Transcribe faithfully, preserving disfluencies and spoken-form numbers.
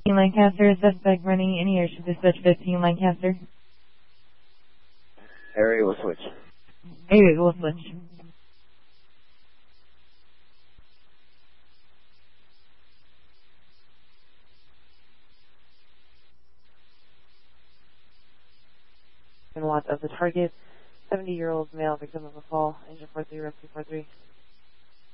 Lancaster, suspect running in here. Should dispatch fifteen Lancaster. Area will switch. Area will switch. And watch of the target, seventy-year-old male victim of a fall, engine four three, rescue four three.